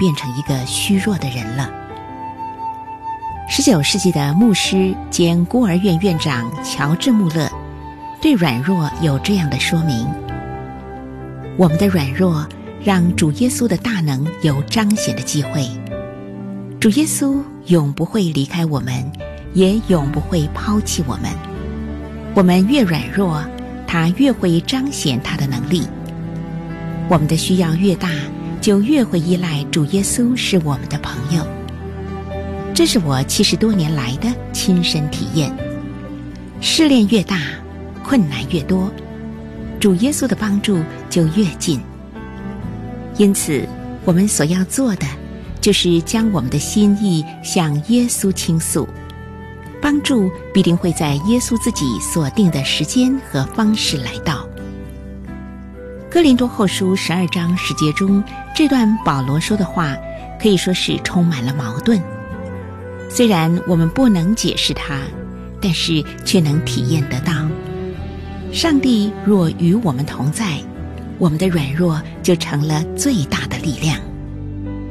变成一个虚弱的人了。19世纪的牧师兼孤儿院院长乔治·穆勒对软弱有这样的说明：我们的软弱让主耶稣的大能有彰显的机会。主耶稣永不会离开我们，也永不会抛弃我们。我们越软弱，他越会彰显他的能力。我们的需要越大，就越会依赖主耶稣是我们的朋友。这是我70多年来的亲身体验。试炼越大，困难越多，主耶稣的帮助就越近。因此，我们所要做的就是将我们的心意向耶稣倾诉，帮助必定会在耶稣自己所定的时间和方式来到。哥林多后书12章10节中，这段保罗说的话可以说是充满了矛盾。虽然我们不能解释它，但是却能体验得到。上帝若与我们同在，我们的软弱就成了最大的力量。